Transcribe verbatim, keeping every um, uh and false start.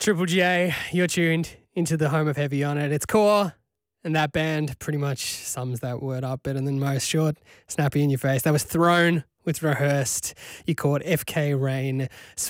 Triple J, you're tuned into the home of Heavy on it. It's Core, and that band pretty much sums that word up better than most. Short, snappy in your face. That was Thrown with Rehearsed. You caught F K Rain